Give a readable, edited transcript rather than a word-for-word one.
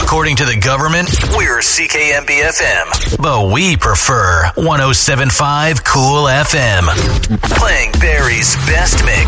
According to the government, we're CKMB-FM, but we prefer 107.5 Cool FM. Playing Barry's best mix